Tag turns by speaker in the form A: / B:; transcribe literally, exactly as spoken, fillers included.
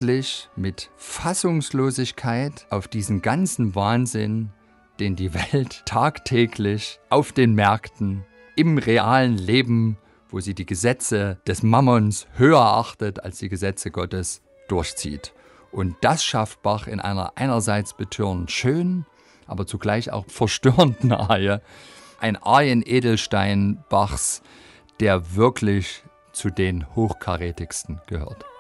A: wirklich mit Fassungslosigkeit auf diesen ganzen Wahnsinn, den die Welt tagtäglich auf den Märkten, im realen Leben, wo sie die Gesetze des Mammons höher achtet als die Gesetze Gottes, durchzieht. Und das schafft Bach in einer einerseits betörend schönen, aber zugleich auch verstörenden Arie. Ein Arien-Edelstein Bachs, der wirklich zu den hochkarätigsten gehört.